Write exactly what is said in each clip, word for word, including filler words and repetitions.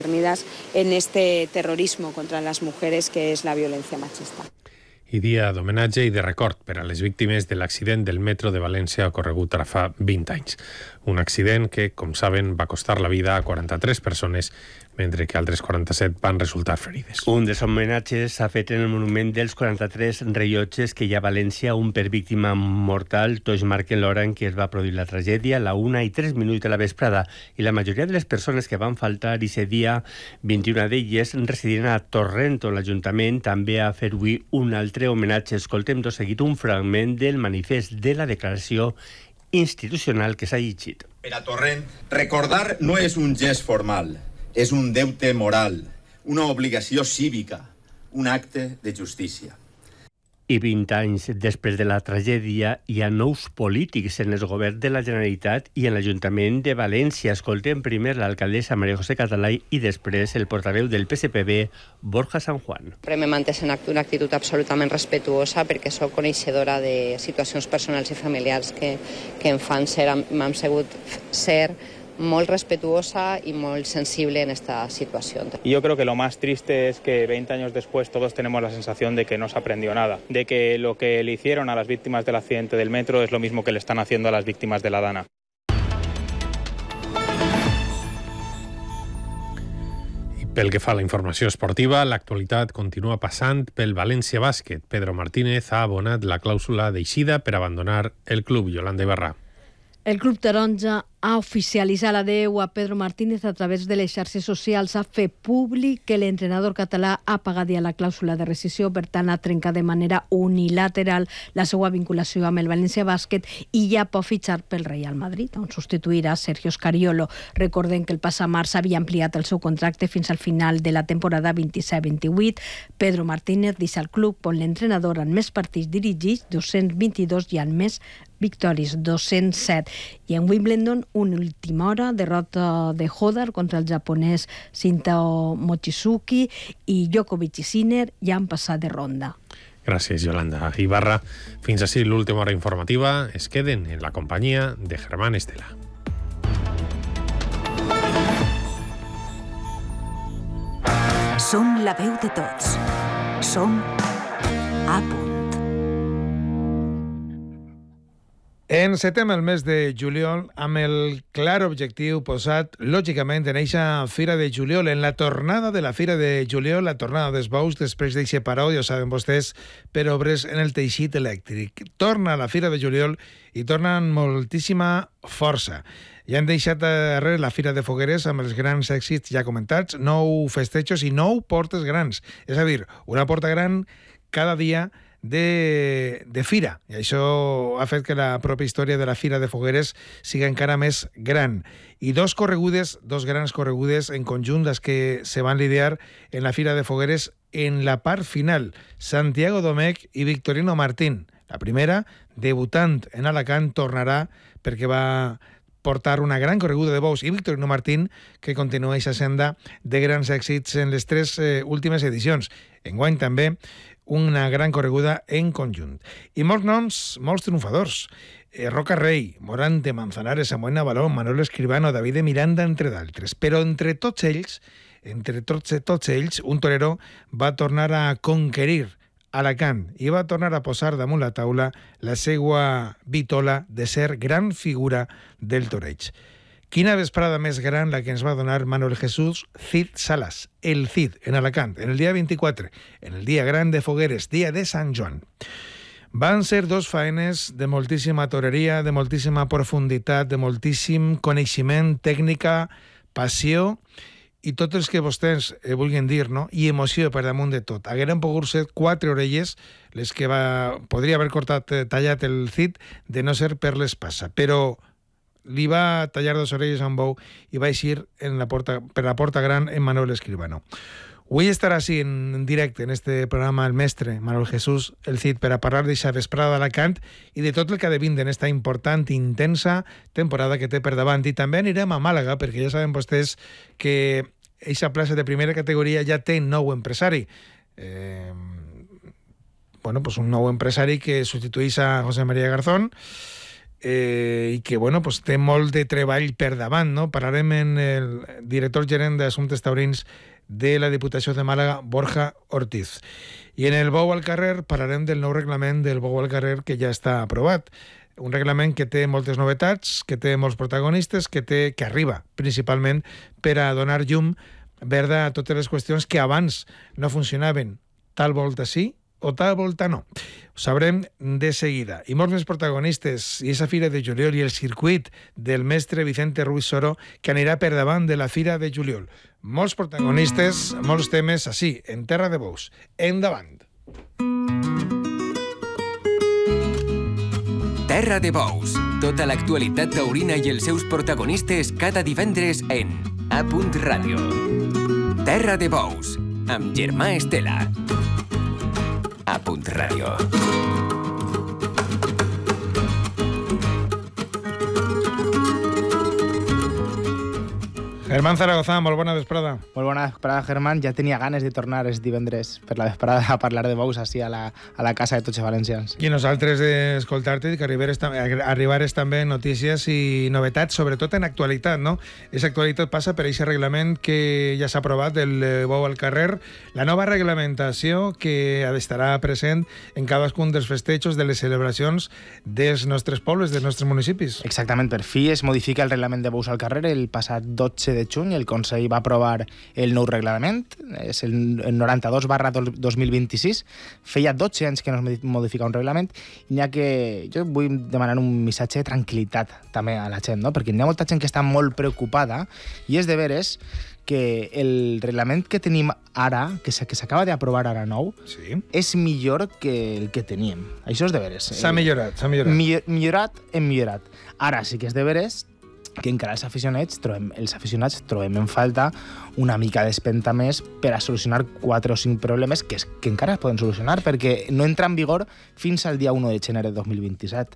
en este terrorismo contra las mujeres que es la violencia machista. I dia d'homenatge i de record per a les víctimes de l'accident del metro de València ocorregut ara fa vint anys. Un accident que, com saben, va costar la vida a quaranta-tres persones, mentre que altres quaranta-set van resultar ferides. Un dels homenatges s'ha fet en el monument dels quaranta-tres rellotges que hi ha a València, un per víctima mortal. Tots marquen l'hora en què es va produir la tragèdia, la una i tres minuts de la vesprada, i la majoria de les persones que van faltar aquest dia, vint-i-una d'elles, residien a Torrent, on l'Ajuntament també ha fet avui un altre homenatge. Escoltem tot seguit un fragment del manifest de la declaració institucional que s'ha llegit. Per a Torrent, recordar no és un gest formal, és un deute moral, una obligació cívica, un acte de justícia. I vint anys després de la tragèdia hi ha nous polítics en el govern de la Generalitat i en l'Ajuntament de València. Escoltem primer l'alcaldessa María José Català i després el portaveu del P S P B, Borja San Juan. Sempre m'he mantès en una actitud absolutament respetuosa perquè sóc coneixedora de situacions personals i familiars que, que em fan ser, m'han sigut ser muy respetuosa y muy sensible en esta situación. Y yo creo que lo más triste es que veinte años después todos tenemos la sensación de que no se aprendió nada, de que lo que le hicieron a las víctimas del accidente del metro es lo mismo que le están haciendo a las víctimas de la Dana. I pel que fa a la informació esportiva, l'actualitat continua passant pel València Bàsquet. Pedro Martínez ha abonat la clàusula d'eixida per abandonar el club. Yolanda Ibarra. El Club Taronja ha oficialitzat l'adeu a Pedro Martínez a través de les xarxes socials. Ha fet públic que l'entrenador català ha pagat ja la clàusula de rescissió, per tant ha trencat de manera unilateral la seva vinculació amb el València Bàsquet i ja pot fitxar pel Real Madrid, on substituirà Sergio Scariolo. Recordem que el passat març havia ampliat el seu contracte fins al final de la temporada vint-i-set vint-i-vuit. Pedro Martínez deixa el club on l'entrenador amb més partits dirigits, dos-cents vint-i-dos, i amb més victòries, dos-cents set. I en Wimbledon, una última hora, derrota de Hodar contra el japonès Shinto Mochizuki, i Djokovic i Sinner ja han passat de ronda. Gràcies, Yolanda Ibarra. Fins així l'última hora informativa. Es queden en la companyia de Germán Estela. Som la veu de tots. Som a punt. Encetem el mes de juliol amb el clar objectiu posat, lògicament, en eixa Fira de Juliol, en la tornada de la Fira de Juliol, la tornada dels bous, després d'eixe paró, ja saben vostès, per obres en el teixit elèctric. Torna la Fira de Juliol i torna amb moltíssima força. Ja han deixat darrere la Fira de Fogueres amb els grans èxits ja comentats, nou festejos i nou portes grans. És a dir, una porta gran cada dia de, de fira, i això ha fet que la pròpia història de la Fira de Fogueres siga encara més gran. I dos corregudes, dos grans corregudes en conjunt, les que se van lidiar en la Fira de Fogueres en la part final, Santiago Domecq i Victorino Martín. La primera, debutant en Alacant, tornarà perquè va portar una gran correguda de bous, i Victorino Martín, que continua aquesta senda de grans èxits en les tres eh, últimes edicions. Enguany també una gran correguda en conjunt. I molts noms, molts triomfadors. Eh, Roca Rey, Morante, Manzanares, Samuel Navalón, Manuel Escribano, David de Miranda, entre d'altres. Però entre tots ells, entre tots, tots ells, un torero va tornar a conquerir Alacant i va tornar a posar damunt la taula la seva vitola de ser gran figura del toreig. Quina vesprada més gran la que ens va donar Manuel Jesús Cid Salas, el Cid, en Alacant, en el dia vint-i-quatre, en el dia gran de Fogueres, dia de Sant Joan. Van ser dos faenes de moltíssima toreria, de moltíssima profunditat, de moltíssim coneixement, tècnica, passió i tot els que vostès eh, vulguin dir, no? I emoció per damunt de tot. Hagueren pogut ser quatre orelles les que va, podria haver cortat, eh, tallat el Cid, de no ser per l'espasa. Però li va tallar dos orelles a un bou i va eixir en la porta, per la porta gran en Manuel Escribano. Avui estarà així en directe en este programa el mestre Manuel Jesús, el Cid, per a parlar d'eixa vesprada d'Alacant i de tot el que ha de vindre en esta important i intensa temporada que té per davant. I també anirem a Màlaga, perquè ja saben vostès que eixa plaça de primera categoria ja té nou empresari. Eh, bueno, pues un nou empresari que substitueix a José María Garzón, eh, i que bueno, pues, té molt de treball per davant. No? Parlarem amb el director gerent d'Assumptes Taurins de la Diputació de Màlaga, Borja Ortiz. I en el Bou al carrer parlarem del nou reglament del Bou al carrer que ja està aprovat. Un reglament que té moltes novetats, que té molts protagonistes, que té que arriba principalment per a donar llum verda a totes les qüestions que abans no funcionaven. Tal volta sí o tal volta no. Ho sabrem de seguida. I molts més protagonistes, i esa Fira de Juliol i el circuit del mestre Vicente Ruiz Soro, que anirà per davant de la Fira de Juliol. Molts protagonistes, molts temes, així, en Terra de Bous. Endavant. Terra de Bous. Tota l'actualitat taurina i els seus protagonistes cada divendres en A Punt Ràdio. Terra de Bous, amb Germà Estela. A Punt Ràdio. Germán Zaragoza, molt bona vesprada. Molt bona vesprada, Germán. Ja tenia ganes de tornar els divendres per la vesprada a parlar de bous així a la, a la casa de tots els valencians. I nosaltres d'escoltar-te i que arribares, arribares també notícies i novetats, sobretot en actualitat, no? Aquesta actualitat passa per aquest reglament que ja s'ha aprovat del bou al carrer, la nova reglamentació que estarà present en cadascun dels festejos de les celebracions dels nostres pobles, dels nostres municipis. Exactament, per fi es modifica el reglament de bous al carrer el passat dotze de juny. El Consell va aprovar el nou reglament, és el noranta-dos barra dos mil vint-i-sis. Feia dotze anys que no es modifica un reglament, i n'hi ha que jo vull demanar un missatge de tranquil·litat també a la gent, no? Perquè n'hi ha molta gent que està molt preocupada, i és de veres que el reglament que tenim ara, que s'acaba d'aprovar ara nou, sí, és millor que el que teníem. Això és de veres. S'ha millorat, s'ha millorat. Millorat, millorat hem millorat. Ara sí que és de veres que encara els aficionats trobem, els aficionats trobem en falta una mica d'espenta més per a solucionar quatre o cinc problemes que, es, que encara es poden solucionar, perquè no entra en vigor fins al dia u de gener de dos mil vint-i-set.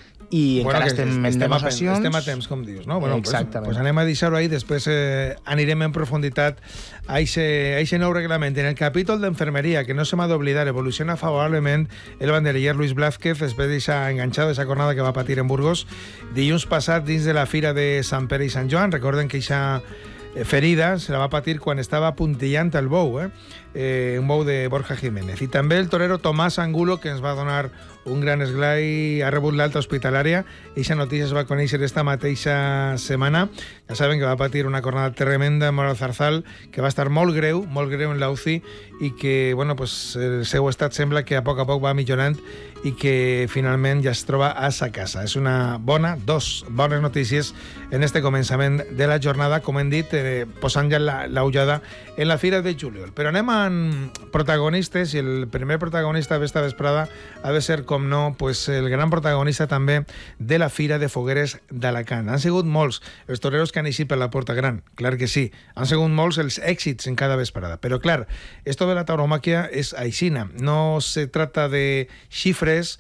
I bueno, encara estem en estem negociacions. A, estem a temps, com dius, no? Bueno, exactament. Pues, pues anem a deixar-ho ahí, després eh, anirem en profunditat a aquest nou reglament. En el capítol d'enfermeria, que no se m'ha d'oblidar, evoluciona favorablement el banderiller Luis Blázquez després d'aquesta enganxada, d'aquesta jornada que va patir en Burgos dilluns passat dins de la Fira de Sant Pere i Sant Joan. Recorden que aquesta ferida se la va patir quan estava puntillant el bou, eh? Eh, un bou de Borja Jiménez. I també el torero Tomàs Angulo, que ens va donar un gran esglai, ha rebut l'alta hospitalària. Eixa notícia es va conèixer esta mateixa setmana. Ja saben que va patir una cornada tremenda amb el Zarzal, que va estar molt greu, molt greu en l'U C I, i que, bueno, pues, el seu estat sembla que a poc a poc va millorant i que finalment ja es troba a sa casa. És una bona, dos bones notícies en este començament de la jornada, com hem dit, eh, posant ja l'ullada en la Fira de Juliol. Però anem amb protagonistes, i el primer protagonista d'esta vesprada ha de ser, com no, pues, el gran protagonista també de la Fira de Fogueres d'Alacant. Han sigut molts els toreros que han eixit per la Porta Gran, clar que sí. Han sigut molts els èxits en cada vesprada. Però, clar, esto de la tauromaquia és aixina. No se trata de xifres,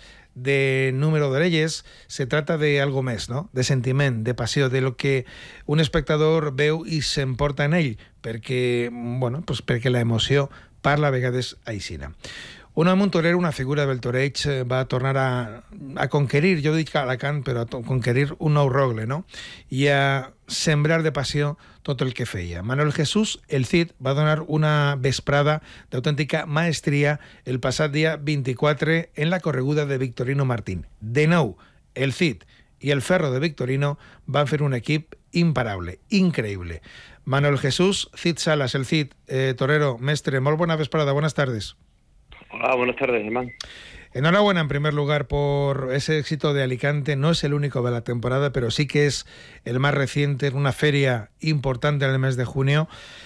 de número d'orelles, se trata de algo més, no? De sentiment, de passió, de lo que un espectador veu i s'emporta en ell, perquè, bueno, pues perquè la emoció parla a vegades aixina. Un home, un torero, una figura del toreig, va tornar a, a conquerir, jo dic a Alacant, però a conquerir un nou rogle, no? I a sembrar de passió tot el que feia. Manuel Jesús, el Cid, va donar una vesprada d'autèntica maestria el passat dia vint-i-quatre en la correguda de Victorino Martín. De nou, el Cid i el Ferro de Victorino van fer un equip imparable, increïble. Manuel Jesús, Cid Salas, el Cid, eh, torero, mestre, molt bona vesprada, buenas tardes. Hola, buenas tardes, Germán. Enhorabuena en primer lugar por ese éxito de Alicante. No es el único de la temporada, pero sí que es el más reciente en una feria importante en el mes de junio.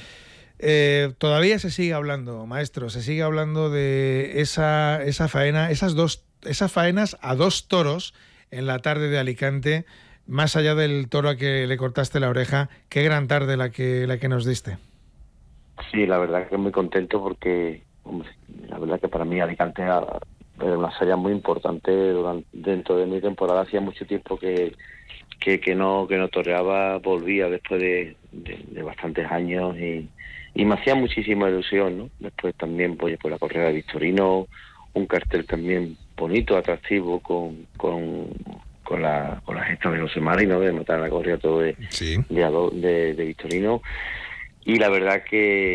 Eh, todavía se sigue hablando, maestro, se sigue hablando de esa, esa faena, esas dos, esas faenas a dos toros en la tarde de Alicante, más allá del toro a que le cortaste la oreja. Qué gran tarde la que, la que nos diste. Sí, la verdad que muy contento porque, hombre, la verdad que para mí Alicante era una feria muy importante durante, dentro de mi temporada. Hacía mucho tiempo que, que, que no que no toreaba, volvía después de, de, de bastantes años y, y me hacía muchísima ilusión, ¿no? Después también pues, por la correa de Victorino, un cartel también bonito, atractivo, con, con con la con la gesta de José Mari, ¿no? De matar a la correa todo de, sí. de, de, de Victorino. Y la verdad que